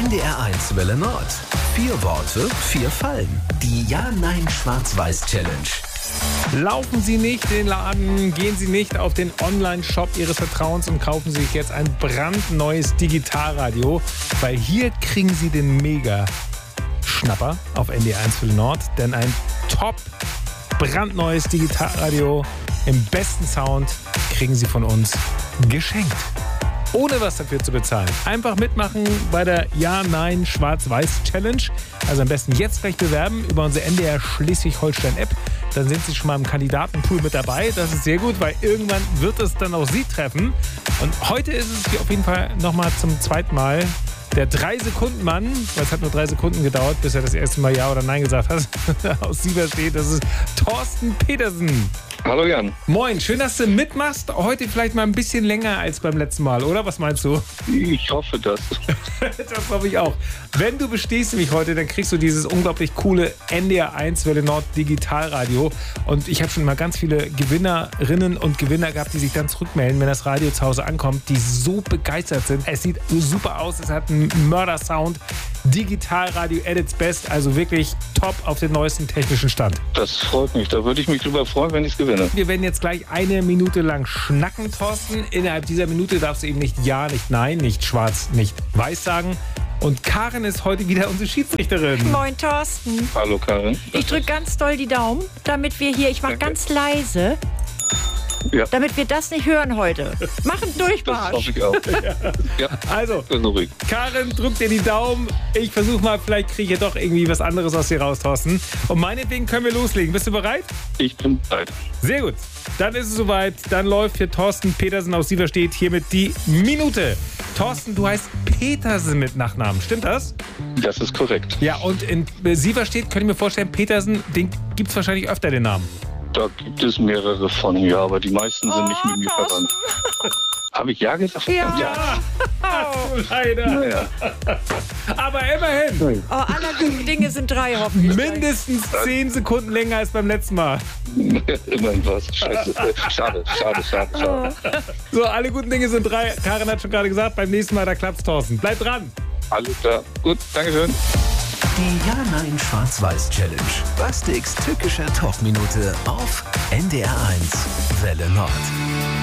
NDR1 Welle Nord. 4 Worte, 4 Fallen. Die Ja-Nein-Schwarz-Weiß-Challenge. Laufen Sie nicht in den Laden, gehen Sie nicht auf den Online-Shop Ihres Vertrauens und kaufen Sie sich jetzt ein brandneues Digitalradio, weil hier kriegen Sie den Mega-Schnapper auf NDR1 Welle Nord, denn ein top brandneues Digitalradio im besten Sound kriegen Sie von uns geschenkt. Ohne was dafür zu bezahlen. Einfach mitmachen bei der Ja-Nein-Schwarz-Weiß-Challenge. Also am besten jetzt gleich bewerben über unsere NDR Schleswig-Holstein-App. Dann sind Sie schon mal im Kandidatenpool mit dabei. Das ist sehr gut, weil irgendwann wird es dann auch Sie treffen. Und heute ist es hier auf jeden Fall nochmal zum zweiten Mal der 3-Sekunden-Mann, weil es hat nur 3 Sekunden gedauert, bis er das erste Mal Ja oder Nein gesagt hat, aus Sieverstedt. Das ist Thorsten Petersen. Hallo Jan. Moin, schön, dass du mitmachst. Heute vielleicht mal ein bisschen länger als beim letzten Mal, oder? Was meinst du? Ich hoffe das. Das hoffe ich auch. Wenn du bestehst nämlich heute, dann kriegst du dieses unglaublich coole NDR1 Welle Nord Digitalradio. Und ich habe schon mal ganz viele Gewinnerinnen und Gewinner gehabt, die sich dann zurückmelden, wenn das Radio zu Hause ankommt, die so begeistert sind. Es sieht super aus, es hat einen Mörder-Sound. Digitalradio at its best, also wirklich top auf den neuesten technischen Stand. Das freut mich. Da würde ich mich drüber freuen, wenn ich es gewinne. Wir werden jetzt gleich 1 Minute lang schnacken, Thorsten. Innerhalb dieser Minute darfst du eben nicht Ja, nicht Nein, nicht Schwarz, nicht Weiß sagen. Und Karin ist heute wieder unsere Schiedsrichterin. Moin, Thorsten. Hallo Karin. Ich drücke ganz doll die Daumen, damit wir hier, ich mache ganz leise, Ja. damit wir das nicht hören heute. Machen Das Durchmarsch. hoffe ich auch. Ja. Also, So ruhig. Karin, drück dir die Daumen. Ich versuche mal, vielleicht kriege ich ja doch irgendwie was anderes aus dir raus, Thorsten. Und meinetwegen können wir loslegen. Bist du bereit? Ich bin bereit. Sehr gut. Dann ist es soweit. Dann läuft für Thorsten Petersen aus Sieverstedt hiermit die Minute. Thorsten, du heißt Petersen mit Nachnamen. Stimmt das? Das ist korrekt. Ja, und in Sieverstedt könnte ich mir vorstellen, Petersen, den gibt es wahrscheinlich öfter, den Namen. Da gibt es mehrere von, ja, aber die meisten sind nicht mit mir verwandt. Habe ich Ja gesagt? Ja. Leider. Naja. Aber immerhin. Oh, aller guten Dinge sind 3, hoffentlich. Mindestens 10 Sekunden länger als beim letzten Mal. Immerhin was. Scheiße. Schade. So, alle guten Dinge sind 3. Karin hat schon gerade gesagt, beim nächsten Mal, da klappt's, Thorsten. Bleib dran. Alles klar. Gut, Dankeschön. Die Ja-Nein-Schwarz-Weiß-Challenge. Bastiks tückischer Top-Minute auf NDR1 Welle Nord.